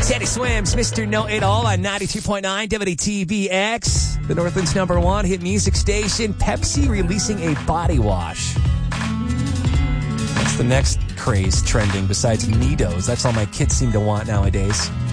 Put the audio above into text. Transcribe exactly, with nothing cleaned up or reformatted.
Teddy Swims, Mister Know It All on ninety-two point nine W T V X. The Northland's number one hit music station. Pepsi releasing a body wash. That's the next craze trending besides Nidos. That's all my kids seem to want nowadays.